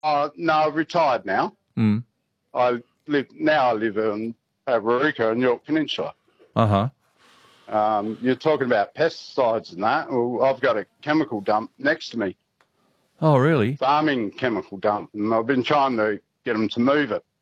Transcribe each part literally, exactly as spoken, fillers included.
Uh, no, I've retired now. Mm. I live now. I live in Pavarika in York Peninsula. Uh huh. Um, you're talking about pesticides and that. Well, I've got a chemical dump next to me, Oh, really? farming chemical dump, and I've been trying to get them to move it.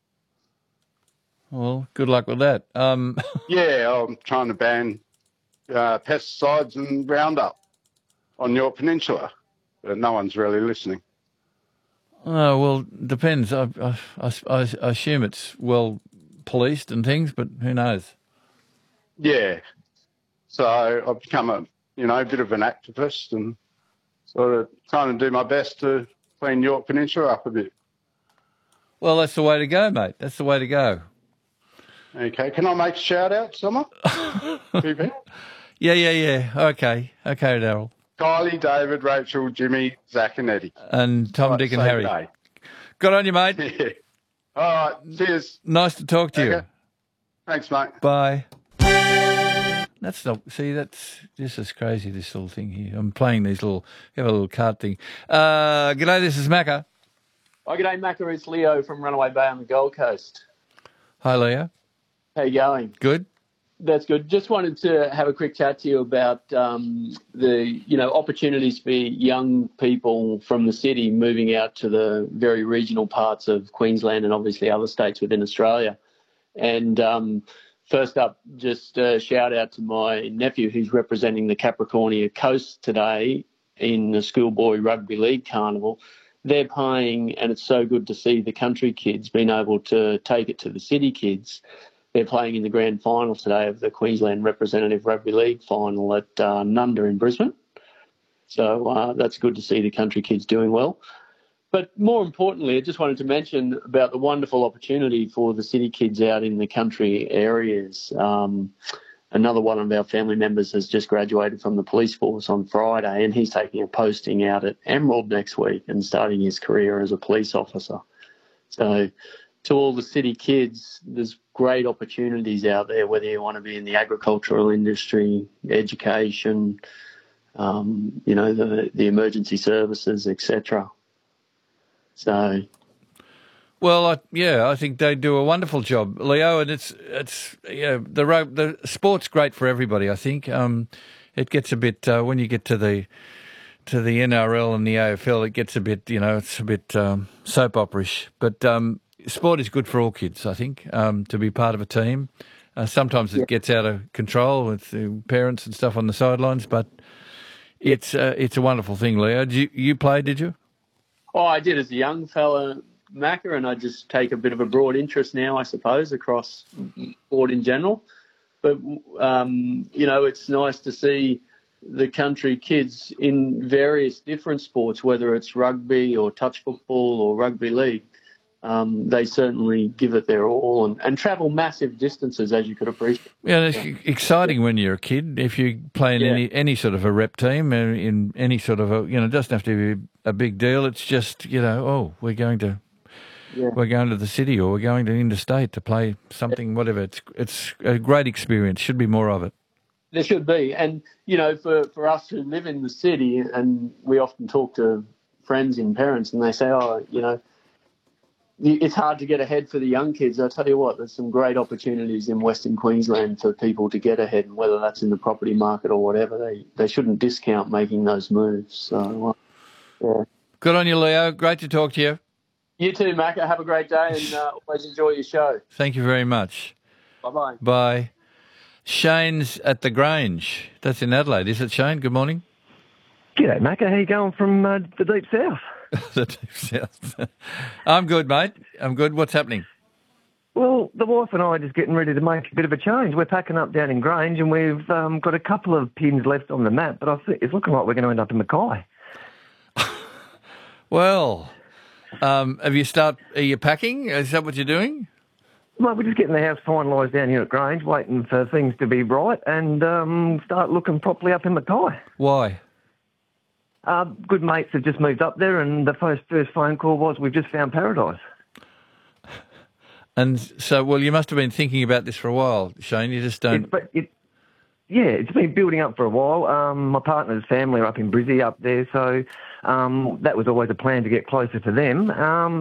Well, good luck with that. Um, Yeah, I'm trying to ban uh, pesticides and Roundup on York Peninsula, but no one's really listening. oh, well, depends. I, I, I, I assume it's well policed and things, but who knows? Yeah, so I've become a you know a bit of an activist and sort of trying to do my best to clean York Peninsula up a bit. Well, that's the way to go, mate. That's the way to go. Okay, can I make a shout out, someone? Two people? Yeah, yeah, yeah. Okay, okay, Daryl. Kylie, David, Rachel, Jimmy, Zach, and Eddie. And Tom, Right, Dick, and say Harry. good day. Good on you, mate. Yeah. All right, cheers. Nice to talk to you. Okay. Thanks, mate. Bye. That's not, see, that's, this is crazy, this little thing here. I'm playing these little, have a little card thing. Uh, g'day, this is Macca. Oh, g'day, Macca. It's Leo from Runaway Bay on the Gold Coast. Hi, Leo. How you going? Good. That's good. Just wanted to have a quick chat to you about um, the, you know, opportunities for young people from the city moving out to the very regional parts of Queensland and obviously other states within Australia. And um, first up, just a shout out to my nephew who's representing the Capricornia Coast today in the Schoolboy Rugby League Carnival. They're playing, and it's so good to see the country kids being able to take it to the city kids. They're playing in the grand final today of the Queensland Representative Rugby League final at uh, Nunda in Brisbane. So uh, that's good to see the country kids doing well. But more importantly, I just wanted to mention about the wonderful opportunity for the city kids out in the country areas. Um, another one of our family members has just graduated from the police force on Friday, and he's taking a posting out at Emerald next week and starting his career as a police officer. So to all the city kids, there's great opportunities out there, whether you want to be in the agricultural industry, education, um, you know, the, the emergency services, et cetera. So, well, I, yeah, I think they do a wonderful job, Leo, and it's it's yeah, the rug- the sport's great for everybody. I think um, it gets a bit uh, when you get to the to the N R L and the A F L, it gets a bit, you know, it's a bit um, soap opera-ish, but. Um, Sport is good for all kids, I think, um, to be part of a team. Uh, sometimes it yeah. gets out of control with the parents and stuff on the sidelines, but it's uh, it's a wonderful thing, Leo. Did you, you play, did you? Oh, I did as a young fella, Macca, and I just take a bit of a broad interest now, I suppose, across sport in general. But, um, you know, it's nice to see the country kids in various different sports, whether it's rugby or touch football or rugby league. Um, they certainly give it their all and, and travel massive distances, as you could appreciate. Yeah, it's exciting when you're a kid. If you play in Yeah. any any sort of a rep team, uh, in any sort of a, you know, it doesn't have to be a big deal. It's just, you know, oh, we're going to Yeah. we're going to the city or we're going to interstate to play something, whatever. It's it's a great experience. Should be more of it. There should be. And, you know, for, for us who live in the city, and we often talk to friends and parents, and they say, oh, you know, it's hard to get ahead for the young kids. I'll tell you what, there's some great opportunities in Western Queensland for people to get ahead, and whether that's in the property market or whatever, they, they shouldn't discount making those moves. So, uh, yeah. Good on you, Leo. Great to talk to you. You too, Macca. Have a great day, and uh, always enjoy your show. Thank you very much. Bye-bye. Bye. Shane's at the Grange. That's in Adelaide. Is it, Shane? Good morning. G'day, Macca. How you going from uh, the deep south? The deep south. I'm good, mate. I'm good. What's happening? Well, the wife and I are just getting ready to make a bit of a change. We're packing up down in Grange, and we've um, got a couple of pins left on the map, but I think it's looking like we're going to end up in Mackay. Well, um, have you start? Are you packing? Is that what you're doing? Well, we're just getting the house finalised down here at Grange, waiting for things to be right, and um, start looking properly up in Mackay. Why? Uh, good mates have just moved up there, and the first first phone call was, we've just found paradise. And so, well, you must have been thinking about this for a while, Shane. You just don't... It, but it, yeah, it's been building up for a while. Um, my partner's family are up in Brizzy up there, so Um, that was always a plan to get closer to them. Um,